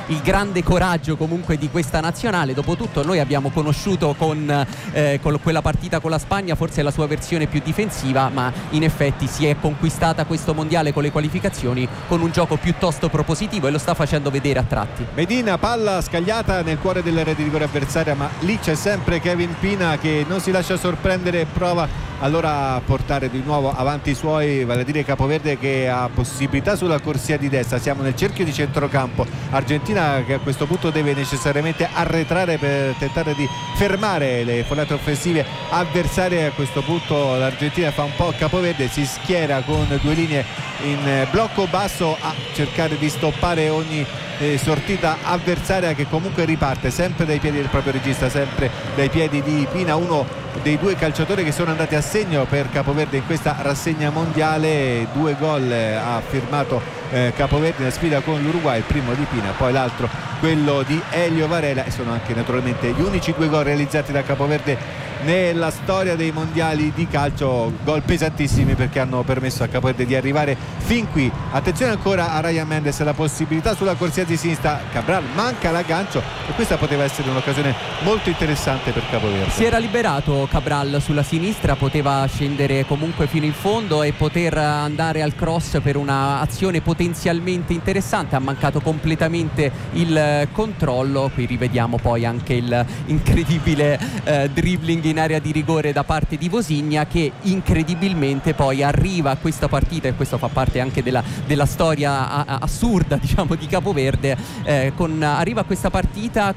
il grande coraggio comunque di questa nazionale. Dopotutto noi abbiamo conosciuto con quella partita con la Spagna forse la sua versione più difensiva, ma in effetti si è conquistata questo mondiale con le qualificazioni con un gioco piuttosto propositivo e lo sta facendo vedere a tratti. Medina, palla scagliata nel cuore dell'area di rigore avversaria, ma lì c'è sempre Kevin Pina che non si lascia sorprendere e prova allora a portare di nuovo avanti i suoi, vale a dire Capoverde, che ha possibilità sulla corsia di destra. Siamo nel cerchio di centrocampo, Argentina che a questo punto deve necessariamente arretrare per tentare di fermare le folate offensive avversarie. A questo punto l'Argentina fa un po' Capoverde, si schiera con due linee in blocco basso a cercare di stoppare ogni sortita avversaria, che comunque riparte sempre dai piedi del proprio regista, sempre dai piedi di Pina, uno dei due calciatori che sono andati a segno per Capoverde in questa rassegna mondiale. 2 gol ha firmato Capoverde nella sfida con l'Uruguay, il primo di Pina, poi l'altro quello di Elio Varela, e sono anche naturalmente gli unici 2 gol realizzati da Capoverde nella storia dei mondiali di calcio, gol pesantissimi perché hanno permesso a Capoverde di arrivare fin qui. Attenzione ancora a Ryan Mendes, la possibilità sulla corsia di sinistra, Cabral manca l'aggancio e questa poteva essere un'occasione molto interessante per Capoverde. Si era liberato Cabral sulla sinistra, poteva scendere comunque fino in fondo e poter andare al cross per una azione potenzialmente interessante. Ha mancato completamente il controllo. Qui rivediamo poi anche il incredibile dribbling in area di rigore da parte di Vosigna, che incredibilmente poi arriva a questa partita, e questo fa parte anche della storia assurda, diciamo, di Capoverde, arriva a questa partita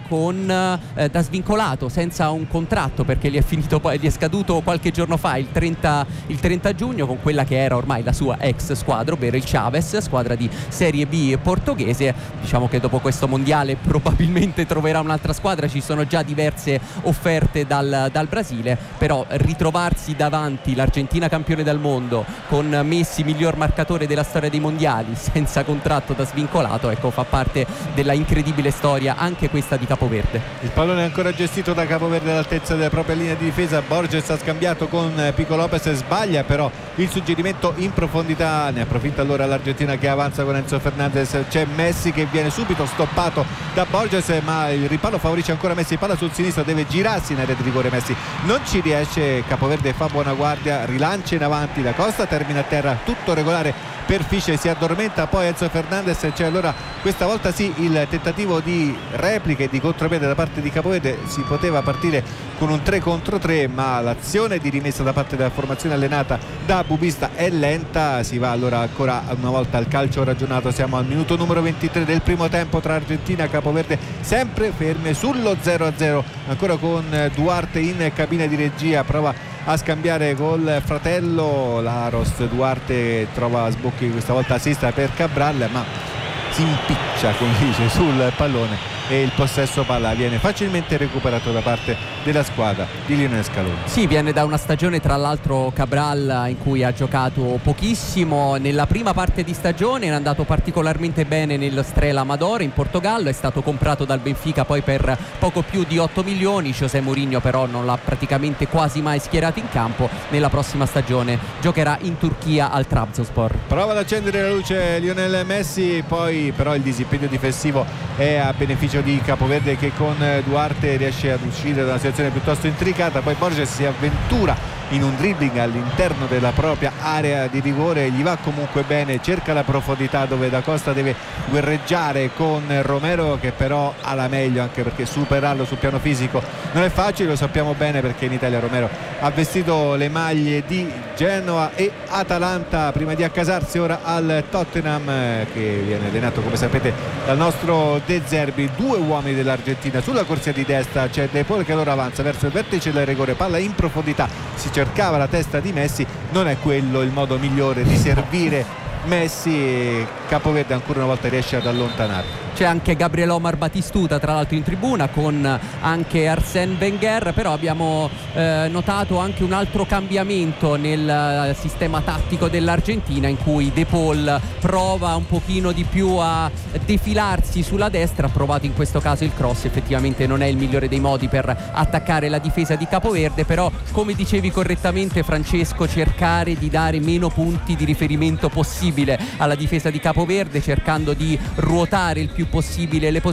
da svincolato, senza un contratto, perché gli è scaduto qualche giorno fa, il 30 giugno, con quella che era ormai la sua ex squadra, ovvero il Chaves, squadra di Serie B portoghese. Diciamo che dopo questo mondiale probabilmente troverà un'altra squadra, ci sono già diverse offerte dal Brasile, però ritrovarsi davanti l'Argentina campione del mondo, con Messi miglior marcatore della storia dei mondiali, senza contratto, da svincolato, ecco, fa parte della incredibile storia anche questa di Capoverde. Il pallone è ancora gestito da Capoverde all'altezza della propria linea di difesa. Borges ha scambiato con Pico Lopez, sbaglia però il suggerimento in profondità, ne approfitta allora l'Argentina che avanza con Enzo Fernandez. C'è Messi che viene subito stoppato da Borges, ma il ripallo favorisce ancora Messi, palla sul sinistro, deve girarsi in area di rigore Messi, non ci riesce, Capoverde fa buona guardia, rilancia in avanti, da Costa termina a terra, tutto regolare per Fischer, si addormenta poi Enzo Fernandez. C'è allora questa volta sì il tentativo di replica e di contropiede da parte di Capoverde. Si poteva partire con un 3 contro 3, ma l'azione di rimessa da parte della formazione allenata da Bubista è lenta. Si va allora ancora una volta al calcio ragionato, siamo al minuto numero 23 del primo tempo tra Argentina e Capoverde, sempre ferme sullo 0-0, ancora con Duarte in cabina di regia, prova a scambiare col fratello Laros. Duarte trova sbocchi questa volta a sinistra per Cabral, ma si impiccia, come dice, sul pallone e il possesso palla viene facilmente recuperato da parte della squadra di Lionel Scaloni. Sì, viene da una stagione tra l'altro Cabral in cui ha giocato pochissimo. Nella prima parte di stagione è andato particolarmente bene nel Strela Amadora in Portogallo, è stato comprato dal Benfica poi per poco più di 8 milioni. José Mourinho però non l'ha praticamente quasi mai schierato in campo. Nella prossima stagione giocherà in Turchia al Trabzonspor. Prova ad accendere la luce Lionel Messi, poi però il disimpegno difensivo è a beneficio di Capoverde, che con Duarte riesce ad uscire da una situazione piuttosto intricata. Poi Borges si avventura in un dribbling all'interno della propria area di rigore, gli va comunque bene, cerca la profondità dove Da Costa deve guerreggiare con Romero, che però ha la meglio, anche perché superarlo sul piano fisico non è facile, lo sappiamo bene, perché in Italia Romero ha vestito le maglie di Genoa e Atalanta prima di accasarsi ora al Tottenham, che viene allenato come sapete dal nostro De Zerbi. 2 uomini dell'Argentina sulla corsia di destra, c'è De Paul che allora avanza verso il vertice del rigore, palla in profondità, si cercava la testa di Messi, non è quello il modo migliore di servire Messi, e Capoverde ancora una volta riesce ad allontanare. C'è anche Gabriel Omar Batistuta tra l'altro in tribuna, con anche Arsène Wenger, però abbiamo notato anche un altro cambiamento nel sistema tattico dell'Argentina, in cui De Paul prova un pochino di più a defilarsi sulla destra, ha provato in questo caso il cross, effettivamente non è il migliore dei modi per attaccare la difesa di Capoverde, però come dicevi correttamente Francesco, cercare di dare meno punti di riferimento possibile alla difesa di Capoverde, cercando di ruotare il più possibile le